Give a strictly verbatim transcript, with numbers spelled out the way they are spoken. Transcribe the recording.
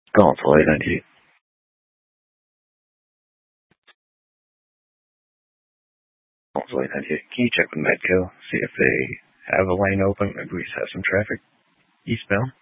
Console eight ninety-eight. Console eight ninety-eight. Can you check with Medco, see if they have a lane open? Maybe we just have some traffic eastbound.